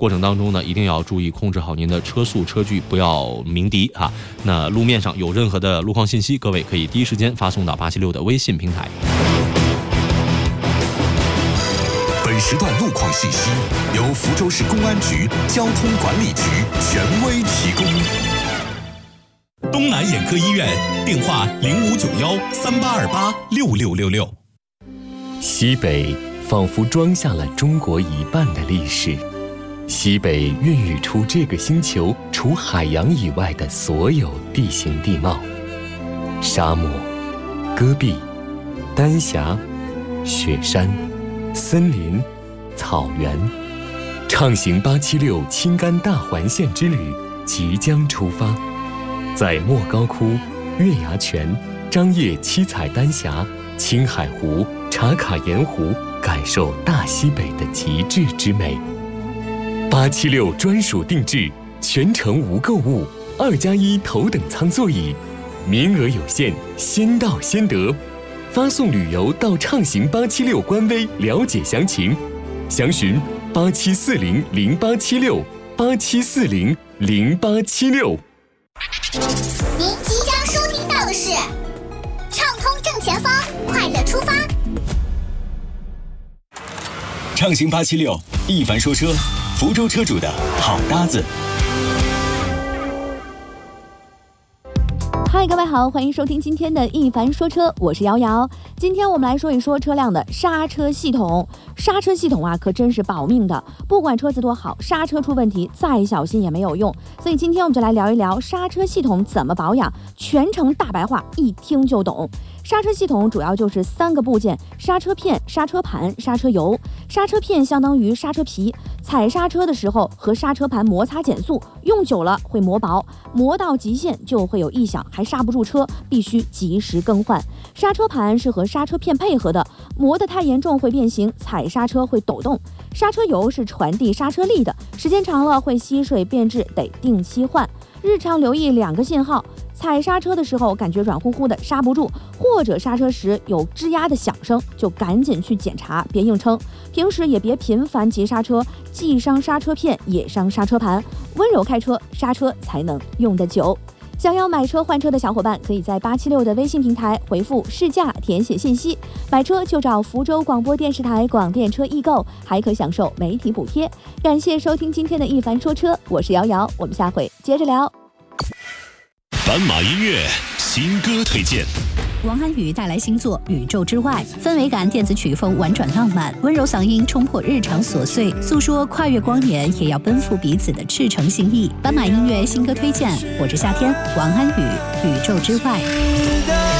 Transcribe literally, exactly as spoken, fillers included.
过程当中呢，一定要注意控制好您的车速车距，不要鸣笛哈。那路面上有任何的路况信息，各位可以第一时间发送到八七六的微信平台。 本时段路况信息由福州市公安局交通管理局权威提供。 东南眼科医院电话零五九幺三八二八六六六六。 西北仿佛装下了中国一半的历史，西北孕育出这个星球除海洋以外的所有地形地貌：沙漠、戈壁、丹霞、雪山、森林、草原。畅行八七六青甘大环线之旅即将出发，在莫高窟、月牙泉、张掖七彩丹霞、青海湖、茶卡盐湖，感受大西北的极致之美。八七六专属定制，全程无购物，二加一头等舱座椅，名额有限，先到先得。发送旅游到畅行八七六官微了解详情，详询八七四零零八七六八七四零零八七六。 您即将收听到的是畅通正前方，快乐出发。 畅行八七六，一凡说车，福州车主的好搭子。 嗨，各位好，欢迎收听今天的一凡说车，我是瑶瑶。今天我们来说一说车辆的刹车系统。刹车系统啊，可真是保命的，不管车子多好，刹车出问题，再小心也没有用。所以今天我们就来聊一聊刹车系统怎么保养，全程大白话，一听就懂。刹车系统主要就是三个部件：刹车片、刹车盘、刹车油。刹车片相当于刹车皮，踩刹车的时候和刹车盘摩擦减速，用久了会磨薄，磨到极限就会有异响，还刹不住车，必须及时更换。刹车盘是和刹车片配合的，磨得太严重会变形，踩刹车会抖动。刹车油是传递刹车力的，时间长了会吸水变质，得定期换。日常留意两个信号：踩刹车的时候感觉软乎乎的刹不住，或者刹车时有吱呀的响声，就赶紧去检查，别硬撑。平时也别频繁急刹车，既伤刹车片也伤刹车盘。温柔开车，刹车才能用得久。想要买车换车的小伙伴，可以在八七六的微信平台回复试驾填写信息，买车就找福州广播电视台广电车易购，还可享受媒体补贴。感谢收听今天的一凡说车，我是瑶瑶，我们下回接着聊。 斑马音乐新歌推荐。 王安宇带来新作《宇宙之外》，氛围感电子曲风婉转浪漫，温柔嗓音冲破日常琐碎，诉说跨越光年也要奔赴彼此的赤诚心意。斑马音乐新歌推荐，我是夏天，王安宇《宇宙之外》。